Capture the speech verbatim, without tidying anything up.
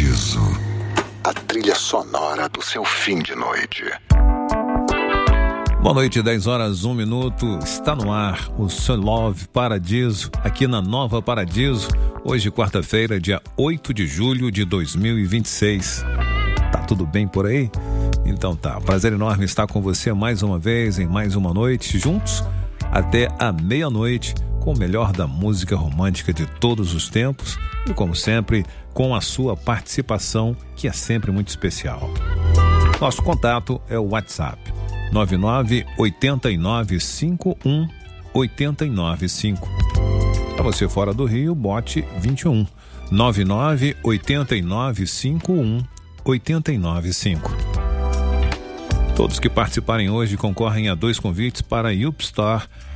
Paradiso, a trilha sonora do seu fim de noite. Boa noite, dez horas, um minuto, está no ar o seu Love Paradiso, aqui na Nova Paradiso, hoje quarta-feira, dia oito de julho de dois mil e vinte e seis. Tá tudo bem por aí? Então tá, prazer enorme estar com você mais uma vez, em mais uma noite, juntos até a meia-noite, com o melhor da música romântica de todos os tempos e, como sempre, com a sua participação, que é sempre muito especial. Nosso contato é o WhatsApp nove nove oito nove cinco um oito nove cinco. Para você fora do Rio, bote vinte e um nove nove oito nove cinco um oito nove cinco. Todos que participarem hoje concorrem a dois convites para a Yup Store,